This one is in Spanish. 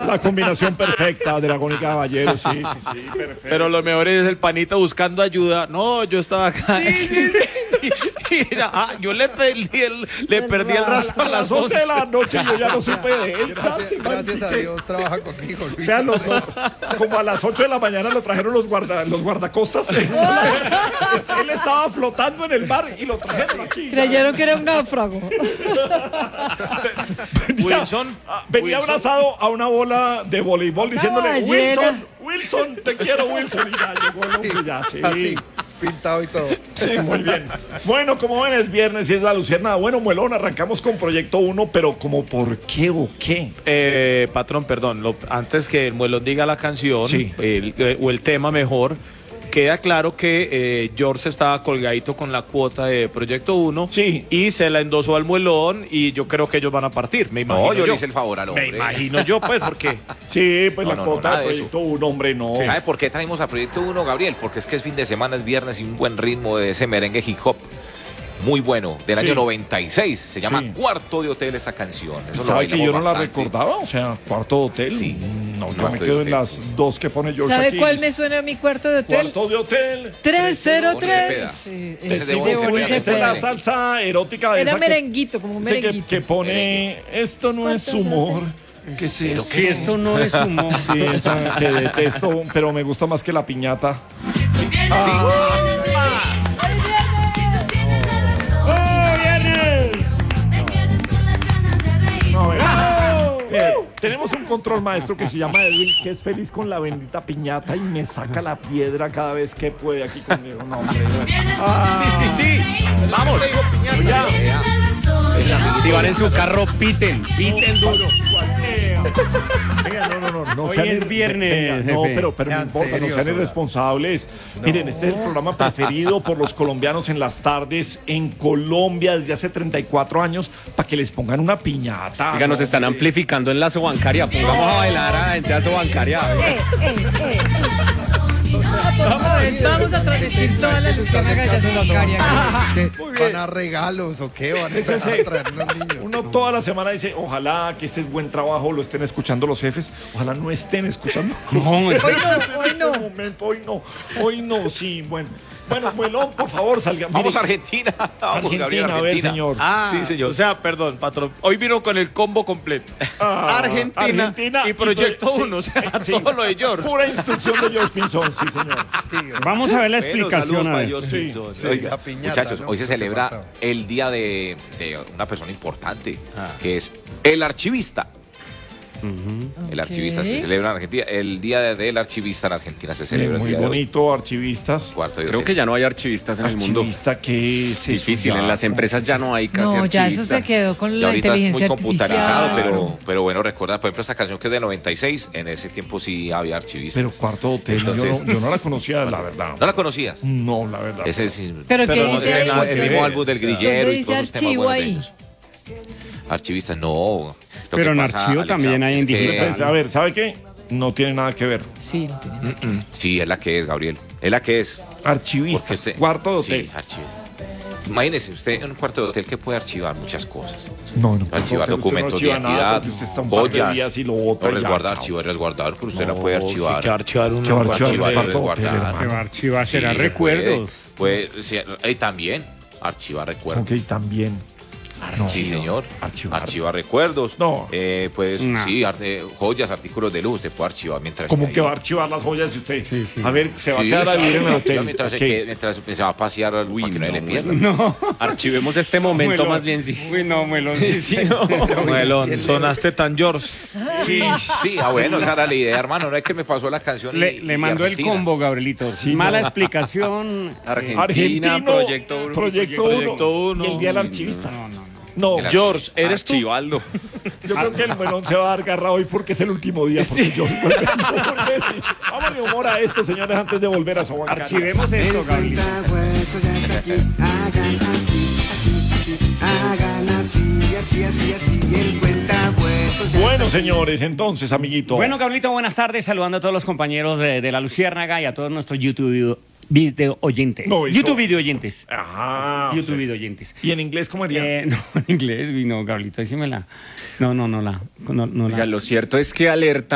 La combinación perfecta, Dragón y Caballero, sí, perfecto. Pero lo mejor es el panita buscando ayuda. No, yo estaba acá. Sí. Yo le perdí el rastro A las 11 de la noche yo ya no supe de él. Gracias a Dios trabaja conmigo, Luis. O sea, como a las 8 de la mañana lo trajeron los guardacostas. Él estaba flotando en el mar y lo trajeron aquí. Creyeron que era un náufrago. Venía abrazado a una bola de voleibol diciéndole, Caballera. Wilson, te quiero, Wilson. Y ya llegó el hombre, ya, sí. Así, pintado y todo. Sí, muy bien. Bueno, como ven, es viernes y es la Luciérnaga. Bueno, Muelón, arrancamos con Proyecto 1, pero ¿como por qué o qué? Patrón, perdón, antes que el Muelón diga la canción, sí. O el tema mejor, queda claro que George estaba colgadito con la cuota de Proyecto 1, sí, y se la endosó al Muelón, y yo creo que ellos van a partir, me imagino. No, yo le hice el favor al hombre. Me imagino yo, pues, porque... Sí, pues No, la no, cuota nada de de Proyecto 1, hombre, no. ¿Sabe por qué traemos a Proyecto 1, Gabriel? Porque es que es fin de semana, es viernes y un buen ritmo de ese merengue hip hop. Muy bueno, del año 96. Se llama Cuarto de Hotel esta canción. Eso ¿Sabe que yo no bastante. la recordaba? O sea, Cuarto de Hotel. Sí. No, yo me quedo en las dos que pone George ¿Sabe aquí. cuál me suena a mi cuarto de hotel? Cuarto de Hotel 303. Sí, Ese de Bonnie Cepeda. Esa es la salsa erótica de Era esa merenguito, como un que, merenguito. que pone, esto no es humor. ¿Qué es eso? Si esto no es humor. Sí, esa que detesto, pero me gusta más que la piñata. Tenemos un control maestro que se llama Edwin, que es feliz con la bendita piñata y me saca la piedra cada vez que puede aquí conmigo. No, hombre. Sí. Vamos. Si van en su carro, piten duro. Venga, no Hoy sean es viernes, no, jefe. pero no importa, no serios, sean ahora. irresponsables. Miren, este es el programa preferido por los colombianos en las tardes en Colombia desde hace 34 años para que les pongan una piñata. Oiga, nos están amplificando en la bancaria. Pongamos a bailar a la gente a bancaria. Vamos a transmitir todas las Luciérnagas de bancaria. ¿Qué? ¿Van a regalos o qué? ¿Van a traer los niños? Uno toda la semana dice, ojalá que este buen trabajo lo estén escuchando los jefes, ojalá no estén escuchando. Hoy no, sí, bueno. Bueno, Muelón, por favor, salga. Vamos a Argentina. Vamos, Gabriel, Argentina, a ver, señor. Sí, señor. O sea, perdón, patrón. Hoy vino con el combo completo. Argentina y Proyecto 1. O sea, todo lo de George. Pura instrucción de George Pinzón, sí, señor. Vamos a ver la explicación. A ver. Oiga, La piñata, muchachos, ¿no? hoy se Que celebra faltaba. el día de una persona importante, que es el archivista. El archivista se celebra en Argentina. El día del archivista en Argentina se celebra el Muy día de hoy. bonito, archivistas. Cuarto de Creo hotel. que ya no hay archivistas en el mundo. Archivista que es Difícil, en las empresas ya no hay casi No, ya eso archivistas. se quedó con Y la ahorita es muy inteligencia computarizado, artificial. pero bueno, recuerda, por ejemplo, esta canción que es del 96, en ese tiempo sí había archivistas. Pero Cuarto de Hotel, Entonces, yo no la conocía, la verdad. ¿no la conocías? No, la verdad. Ese sí. Pero ¿qué no, dice ahí? el mismo álbum del grillero y dice todos los temas archivo buenos de ahí? ellos. Archivistas, no. Lo Pero que en pasa, archivo Alexa, también hay es que- individual. Pues, a ver, ¿sabe qué? No tiene nada que ver. Sí, no tiene nada que ver. Sí, es la que es, Gabriel. Es la que es. Archivistas, Porque usted- Cuarto de Hotel. Sí, archivista. Imagínese, usted en un cuarto de hotel que puede archivar muchas cosas. No, Archivar documentos de nada identidad, porque usted está un par de joyas, días y lo bota no y ya, resguardar, chao. archivar, resguardar, pero usted la puede archivar. Que archivar un ¿Qué va a archivar? Archivar, Cuarto de Hotel, resguardar. hermano. Que va a archivar, será Sí, recuerdos. Pues, sí, también, archivar recuerdos. Ok, también. No, Sí, señor. Archivar. Archivar recuerdos. No. Pues No. sí, joyas, artículos de luz, usted puede archivar mientras ¿Cómo esté que ahí. va a archivar las joyas si usted? Sí, sí. A ver, se va a Sí, quedar a vivir en el archiva hotel. Mientras, Ok. mientras se va a pasear para que no le pierda. No. Archivemos este momento Muelón. más bien, sí. Uy, no, Muelón. Muelón, sonaste tan George. Sí, bueno, esa era la idea, hermano. No es que me pasó la canción. Le mandó el Argentina. combo, Gabrielito. Mala explicación. Argentina, Argentino, Proyecto 1. Proyecto 1 y el día del archivista. No, George, ¿eres tú? Archivaldo. yo creo que el Muelón se va a dar garra hoy porque es el último día. Porque yo vuelve sí. Vámonos humor a esto, señores, antes de volver a su bancaria. Archivemos esto, Gabrielito. Hueso ya está aquí. Hagan así, el cuentahuesos ya Bueno, está aquí. señores, entonces, amiguito. Bueno, Gabrielito, buenas tardes. Saludando a todos los compañeros de La Luciérnaga y a todos nuestros YouTube video oyentes. No, eso- YouTube video oyentes. Ajá. YouTube sí. video oyentes. ¿Y en inglés cómo haría? No, en inglés, no, Gabrielito, decímela. No, la. Oiga, lo cierto es que alerta